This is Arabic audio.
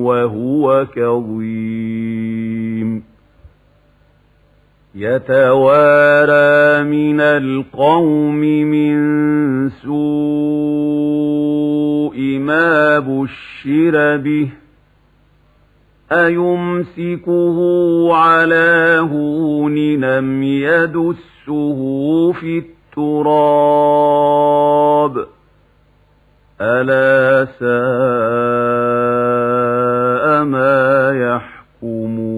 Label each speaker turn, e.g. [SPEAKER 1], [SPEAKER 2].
[SPEAKER 1] وهو كظيم يتوارى من القوم من سوء ما بشر به أيمسكه على هون أم يدسه في التراب ألا ساء